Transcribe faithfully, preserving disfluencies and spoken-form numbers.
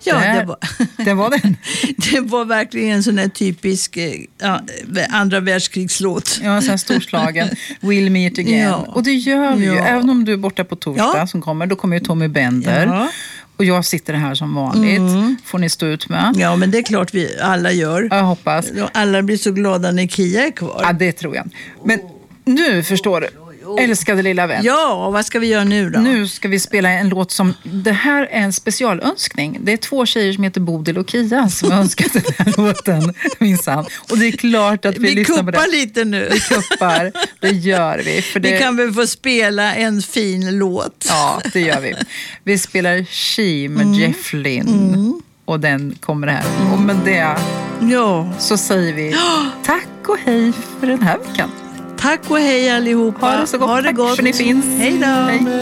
Ja, det, här, det var det var den. Det var verkligen en sån här typisk ja, andra världskrigslåt. Ja, en sån här storslagen. We'll meet again. Ja. Och det gör vi ju. Ja. Även om du är borta på torsdag ja. som kommer, då kommer ju Tommy Bender. Ja. Och jag sitter här som vanligt. Mm. Får ni stå ut med. Ja, men det är klart vi alla gör. Jag hoppas. Alla blir så glada när Kia är kvar. Ja, det tror jag. Men nu förstår du. Älskade lilla vän. Ja, vad ska vi göra nu då? Nu ska vi spela en låt som... Det här är en specialönskning. Det är två tjejer som heter Bodil och Kia som har önskat den här låten, minsann. Och det är klart att vi, vi lyssnar på det. Vi kuppar lite nu. Vi kuppar, det gör vi. För det... Vi kan väl få spela en fin låt. Ja, det gör vi. Vi spelar She med mm. Jeff Lynne. Mm. Och den kommer här. Och med det ja. så säger vi tack och hej för den här veckan. Tack och hej allihopa. Ha det så gott. Ha det Tack gott. för ni finns. Hej då. Hej.